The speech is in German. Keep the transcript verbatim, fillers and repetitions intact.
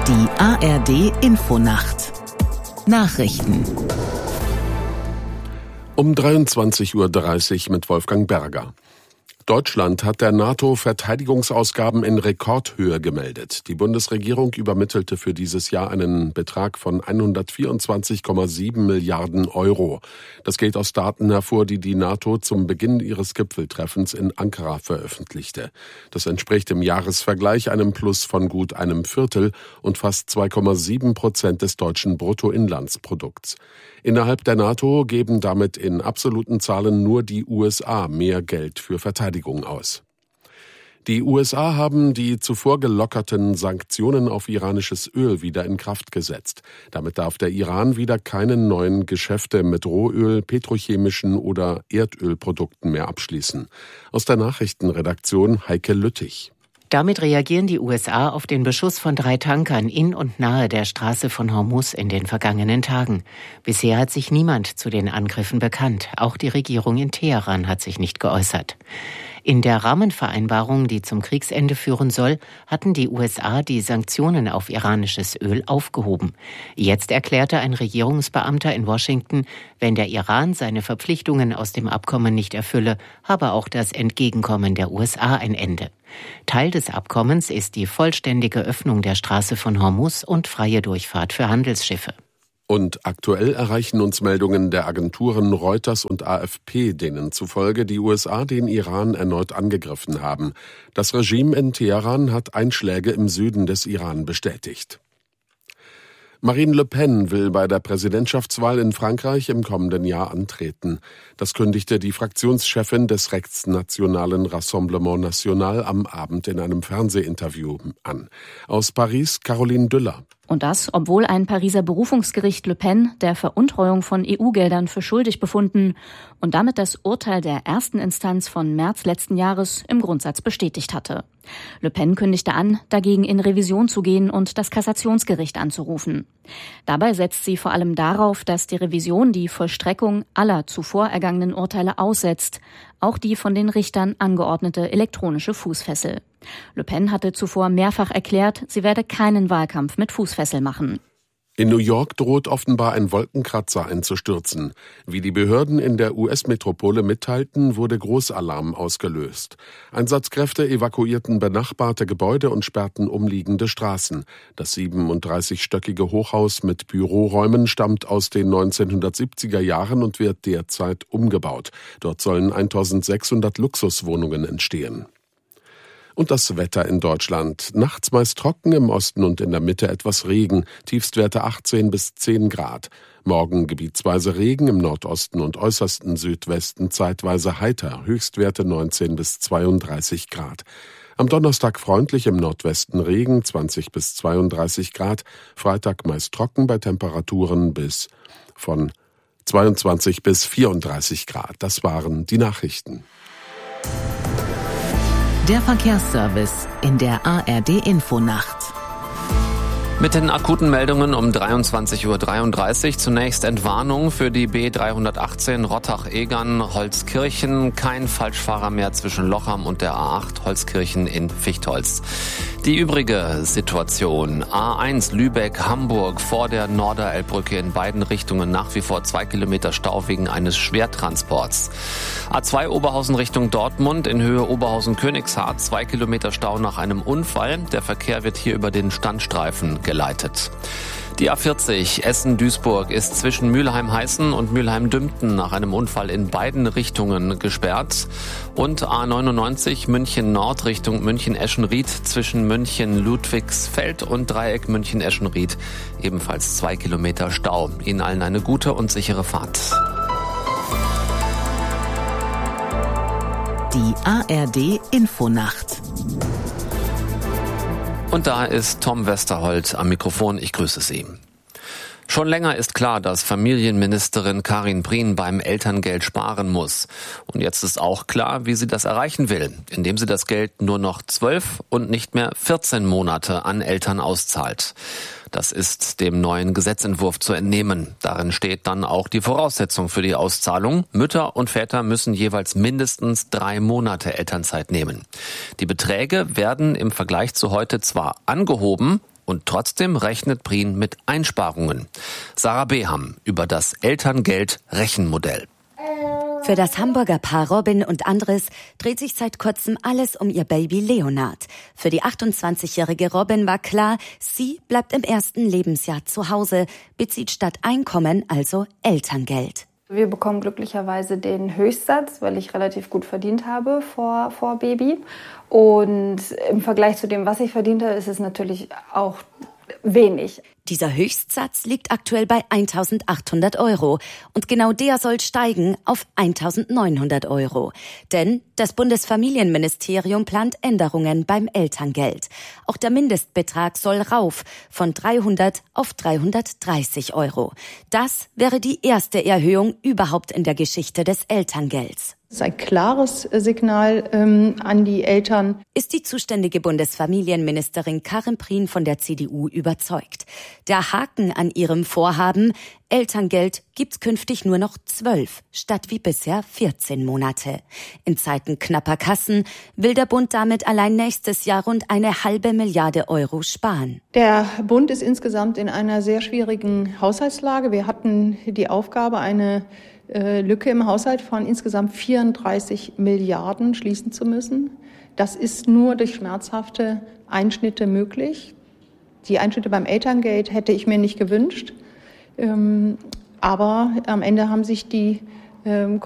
Die A R D-Infonacht Nachrichten um dreiundzwanzig Uhr dreißig mit Wolfgang Berger. Deutschland hat der NATO-Verteidigungsausgaben in Rekordhöhe gemeldet. Die Bundesregierung übermittelte für dieses Jahr einen Betrag von hundertvierundzwanzig Komma sieben Milliarden Euro. Das geht aus Daten hervor, die die NATO zum Beginn ihres Gipfeltreffens in Ankara veröffentlichte. Das entspricht im Jahresvergleich einem Plus von gut einem Viertel und fast zwei Komma sieben Prozent des deutschen Bruttoinlandsprodukts. Innerhalb der NATO geben damit in absoluten Zahlen nur die U S A mehr Geld für Verteidigung aus. Die U S A haben die zuvor gelockerten Sanktionen auf iranisches Öl wieder in Kraft gesetzt. Damit darf der Iran wieder keine neuen Geschäfte mit Rohöl, petrochemischen oder Erdölprodukten mehr abschließen. Aus der Nachrichtenredaktion Heike Lüttich. Damit reagieren die U S A auf den Beschuss von drei Tankern in und nahe der Straße von Hormuz in den vergangenen Tagen. Bisher hat sich niemand zu den Angriffen bekannt. Auch die Regierung in Teheran hat sich nicht geäußert. In der Rahmenvereinbarung, die zum Kriegsende führen soll, hatten die U S A die Sanktionen auf iranisches Öl aufgehoben. Jetzt erklärte ein Regierungsbeamter in Washington, wenn der Iran seine Verpflichtungen aus dem Abkommen nicht erfülle, habe auch das Entgegenkommen der U S A ein Ende. Teil des Abkommens ist die vollständige Öffnung der Straße von Hormuz und freie Durchfahrt für Handelsschiffe. Und aktuell erreichen uns Meldungen der Agenturen Reuters und A F P, denen zufolge die U S A den Iran erneut angegriffen haben. Das Regime in Teheran hat Einschläge im Süden des Iran bestätigt. Marine Le Pen will bei der Präsidentschaftswahl in Frankreich im kommenden Jahr antreten. Das kündigte die Fraktionschefin des rechtsnationalen Rassemblement National am Abend in einem Fernsehinterview an. Aus Paris Caroline Düller. Und das, obwohl ein Pariser Berufungsgericht Le Pen der Veruntreuung von E U-Geldern für schuldig befunden und damit das Urteil der ersten Instanz von März letzten Jahres im Grundsatz bestätigt hatte. Le Pen kündigte an, dagegen in Revision zu gehen und das Kassationsgericht anzurufen. Dabei setzt sie vor allem darauf, dass die Revision die Vollstreckung aller zuvor ergangenen Urteile aussetzt, auch die von den Richtern angeordnete elektronische Fußfessel. Le Pen hatte zuvor mehrfach erklärt, sie werde keinen Wahlkampf mit Fußfessel machen. In New York droht offenbar ein Wolkenkratzer einzustürzen. Wie die Behörden in der U S-Metropole mitteilten, wurde Großalarm ausgelöst. Einsatzkräfte evakuierten benachbarte Gebäude und sperrten umliegende Straßen. Das siebenunddreißigstöckige Hochhaus mit Büroräumen stammt aus den neunzehnhundertsiebziger Jahren und wird derzeit umgebaut. Dort sollen eintausendsechshundert Luxuswohnungen entstehen. Und das Wetter in Deutschland. Nachts meist trocken, im Osten und in der Mitte etwas Regen. Tiefstwerte achtzehn bis zehn Grad. Morgen gebietsweise Regen, im Nordosten und äußersten Südwesten zeitweise heiter. Höchstwerte neunzehn bis zweiunddreißig Grad. Am Donnerstag freundlich, im Nordwesten Regen, zwanzig bis zweiunddreißig Grad. Freitag meist trocken bei Temperaturen bis von zweiundzwanzig bis vierunddreißig Grad. Das waren die Nachrichten. Der Verkehrsservice in der A R D-Infonacht. Mit den akuten Meldungen um dreiundzwanzig Uhr dreiunddreißig. Zunächst Entwarnung für die B dreihundertachtzehn Rottach-Egern-Holzkirchen. Kein Falschfahrer mehr zwischen Lochham und der A acht Holzkirchen in Fichtholz. Die übrige Situation. A eins Lübeck-Hamburg vor der Norderelbbrücke in beiden Richtungen nach wie vor zwei Kilometer Stau wegen eines Schwertransports. A zwei Oberhausen Richtung Dortmund in Höhe Oberhausen-Königshardt. Zwei Kilometer Stau nach einem Unfall. Der Verkehr wird hier über den Standstreifen geleitet. Die A vierzig Essen-Duisburg ist zwischen Mülheim-Heißen und Mülheim-Dümpten nach einem Unfall in beiden Richtungen gesperrt. Und A neunundneunzig München-Nord Richtung München-Eschenried zwischen München-Ludwigsfeld und Dreieck München-Eschenried. Ebenfalls zwei Kilometer Stau. Ihnen allen eine gute und sichere Fahrt. Die A R D-Infonacht. Und da ist Tom Westerholt am Mikrofon. Ich grüße Sie. Schon länger ist klar, dass Familienministerin Karin Prien beim Elterngeld sparen muss. Und jetzt ist auch klar, wie sie das erreichen will, indem sie das Geld nur noch zwölf und nicht mehr vierzehn Monate an Eltern auszahlt. Das ist dem neuen Gesetzentwurf zu entnehmen. Darin steht dann auch die Voraussetzung für die Auszahlung. Mütter und Väter müssen jeweils mindestens drei Monate Elternzeit nehmen. Die Beträge werden im Vergleich zu heute zwar angehoben, Und trotzdem rechnet Prien mit Einsparungen. Sarah Beham über das Elterngeld-Rechenmodell. Für das Hamburger Paar Robin und Andres dreht sich seit kurzem alles um ihr Baby Leonard. Für die achtundzwanzigjährige Robin war klar, sie bleibt im ersten Lebensjahr zu Hause, bezieht statt Einkommen also Elterngeld. Wir bekommen glücklicherweise den Höchstsatz, weil ich relativ gut verdient habe vor, vor Baby. Und im Vergleich zu dem, was ich verdiente, ist es natürlich auch wenig. Dieser Höchstsatz liegt aktuell bei eintausendachthundert Euro und genau der soll steigen auf eintausendneunhundert Euro. Denn das Bundesfamilienministerium plant Änderungen beim Elterngeld. Auch der Mindestbetrag soll rauf von dreihundert auf dreihundertdreißig Euro. Das wäre die erste Erhöhung überhaupt in der Geschichte des Elterngelds. Das ist ein klares Signal ähm, an die Eltern. Ist die zuständige Bundesfamilienministerin Karin Prien von der C D U überzeugt. Der Haken an ihrem Vorhaben: Elterngeld gibt's künftig nur noch zwölf statt wie bisher vierzehn Monate. In Zeiten knapper Kassen will der Bund damit allein nächstes Jahr rund eine halbe Milliarde Euro sparen. Der Bund ist insgesamt in einer sehr schwierigen Haushaltslage. Wir hatten die Aufgabe, eine äh, Lücke im Haushalt von insgesamt vierunddreißig Milliarden schließen zu müssen. Das ist nur durch schmerzhafte Einschnitte möglich. Die Einschnitte beim Elterngeld hätte ich mir nicht gewünscht. Ähm, aber am Ende haben sich die ähm,